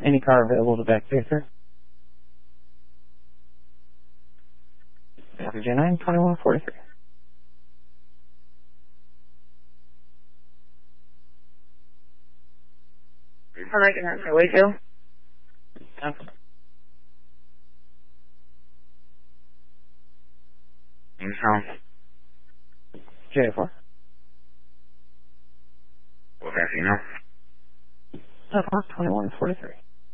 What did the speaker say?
Any car available to backpay, sir? J9 2143. I'm making that for Wakefield. J4. What's that, you know? 2143.